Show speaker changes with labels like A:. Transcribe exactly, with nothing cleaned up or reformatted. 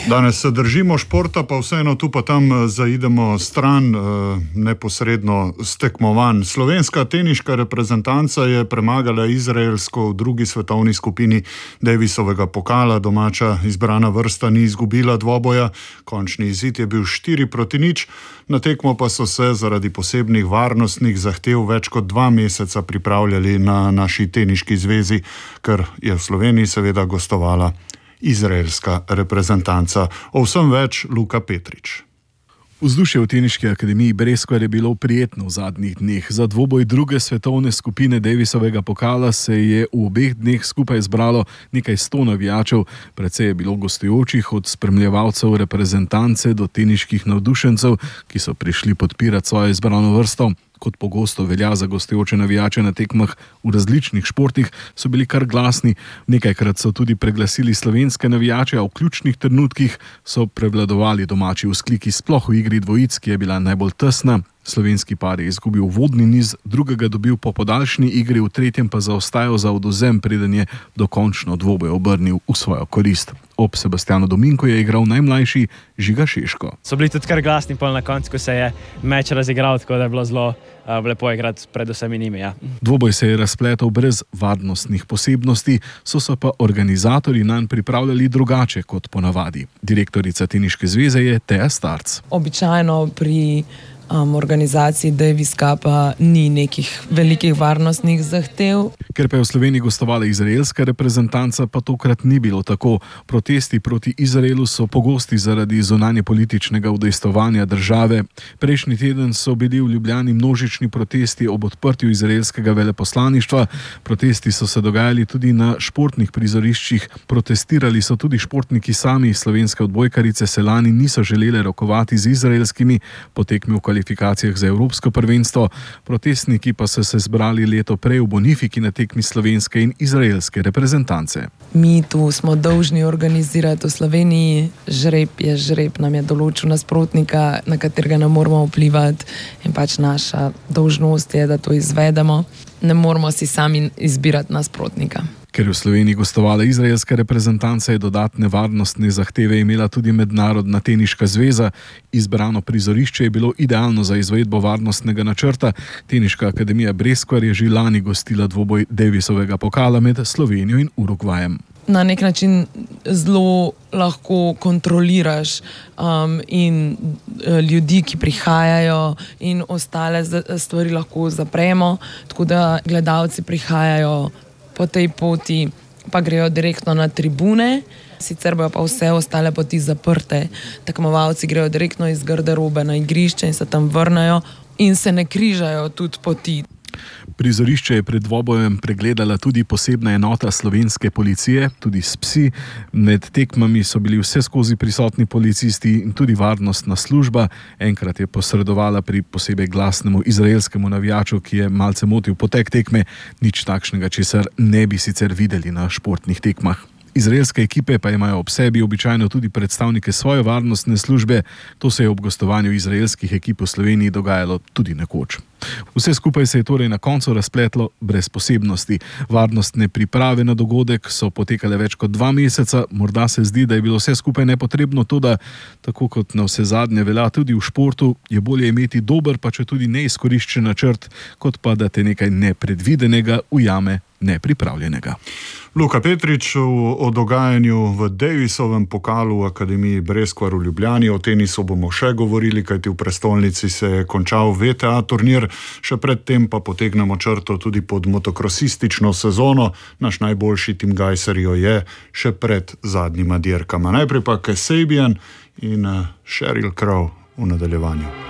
A: Danes se držimo športa, pa vseeno tu pa tam zaidemo stran neposredno s tekmovanj. Slovenska teniška reprezentanca je premagala izraelsko v drugi svetovni skupini Davisovega pokala. Domača izbrana vrsta ni izgubila dvoboja. Končni izid je bil štiri proti nič. Na tekmo pa so se zaradi posebnih varnostnih zahtev več kot dva meseca pripravljali na naši teniški zvezi, ker je v Sloveniji seveda gostovala izraelska reprezentanca. O vsem več Luka Petrič.
B: Vzdušje v Teniški akademiji Breskvar je bilo prijetno v zadnjih dneh. Za dvoboj druge svetovne skupine Davisovega pokala se je v obeh dneh skupaj zbralo nekaj sto navijačev. Precej je bilo gostujočih, od spremljevalcev reprezentance do teniških navdušencev, ki so prišli podpirati svojo izbrano vrsto. Kot pogosto velja za gostujoče navijače na tekmah v različnih športih, so bili kar glasni. Nekajkrat so tudi preglasili slovenske navijače, a v ključnih trenutkih so prevladovali domači vzkliki, sploh v igri dvojic, ki je bila najbolj tesna. Slovenski par je izgubil vodni niz, drugega dobil po podaljšni igri, v tretjem pa zaostajal za odvzem, preden je dokončno dvoboj obrnil v svojo korist. Ob Sebastianu Dominku je igral najmlajši Žiga Šeško.
C: So bili tudi kar glasni pol na koncu, ko se je meč razigral, tako da je bilo zelo uh, lepo igrati pred vsemi njimi. Ja.
B: Dvoboj se je razpletal brez varnostnih posebnosti, so se pa organizatorji nanj pripravljali drugače kot ponavadi. Direktorica Teniške zveze je Teja Starc.
D: Običajno pri Um, organizaciji Davis Cupa ni nekih velikih varnostnih zahtev.
B: Ker pa je v Sloveniji gostovala izraelska reprezentanca, pa tokrat ni bilo tako. Protesti proti Izraelu so pogosti zaradi zunanje političnega udejstvovanja države. Prejšnji teden so bili v Ljubljani množični protesti ob odprtju izraelskega veleposlaništva. Protesti so se dogajali tudi na športnih prizoriščih. Protestirali so tudi športniki sami. Slovenske odbojkarice se lani niso želele rokovati z izraelskimi po tekmi v kvalifikacijah za evropsko prvenstvo. Protestniki pa so se zbrali leto prej v Bonifiki na tekmi slovenske in izraelske reprezentance.
D: Mi tu smo dolžni organizirati v Sloveniji. Žreb je žreb, nam je določil nasprotnika, na katerega ne moramo vplivati, in pač naša dolžnost je, da to izvedemo. Ne moramo si sami izbirati nasprotnika.
B: Ker je v Sloveniji gostovala izraelska reprezentanca, je dodatne varnostne zahteve imela tudi Mednarodna teniška zveza. Izbrano prizorišče je bilo idealno za izvedbo varnostnega načrta. Teniška akademija Breskvar je že lani gostila dvoboj Davisovega pokala med Slovenijo in Urugvajem.
D: Na nek način zelo lahko kontroliraš um, in uh, ljudi, ki prihajajo, in ostale stvari lahko zapremo, tako da gledalci prihajajo po tej poti, pa grejo direktno na tribune, sicer bojo pa vse ostale poti zaprte. Tekmovalci grejo direktno iz garderobe na igrišče in se tam vrnejo in se ne križajo tudi poti.
B: Prizorišče je pred dvobojem pregledala tudi posebna enota slovenske policije, tudi s psi. Med tekmami so bili vse skozi prisotni policisti in tudi varnostna služba. Enkrat je posredovala pri posebej glasnemu izraelskemu navijaču, ki je malce motil potek tekme, nič takšnega, česar ne bi sicer videli na športnih tekmah. Izraelske ekipe pa imajo ob sebi običajno tudi predstavnike svoje varnostne službe. To se je ob gostovanju izraelskih ekip v Sloveniji dogajalo tudi nekoč. Vse skupaj se je torej na koncu razpletlo brez posebnosti. Varnostne priprave na dogodek so potekale več kot dva meseca. Morda se zdi, da je bilo vse skupaj nepotrebno, toda tako kot na vse zadnje velja tudi v športu, je bolje imeti dober, pa če tudi neizkoriščen načrt, kot pa da te nekaj nepredvidenega ujame nepripravljenega.
A: Luka Petrič o dogajanju v Davisovem pokalu v Akademiji Breskvar v Ljubljani. O tenisu bomo še govorili, kajti v prestolnici se je končal V T A turnir. Še predtem pa potegnemo črto tudi pod motokrosistično sezono. Naš najboljši Tim Gajser jo je še pred zadnjima dirkama. Najprej pa Kasabian in Sheryl Crow v nadaljevanju.